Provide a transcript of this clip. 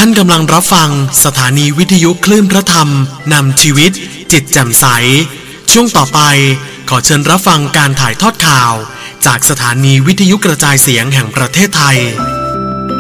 ท่านกำลังรับฟังสถานีวิทยุคลื่นพระธรรมนำชีวิตจิตแจ่มใสช่วงต่อไปขอเชิญรับฟังการถ่ายทอดข่าวจากสถานีวิทยุกระจายเสียงแห่งประเทศไทย